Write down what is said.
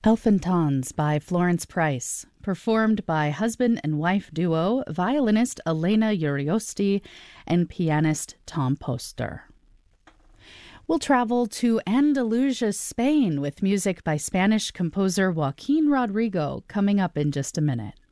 Elfantons by Florence Price, performed by husband and wife duo, violinist Elena Uriosti and pianist Tom Poster. We'll travel to Andalusia, Spain, with music by Spanish composer Joaquin Rodrigo coming up in just a minute.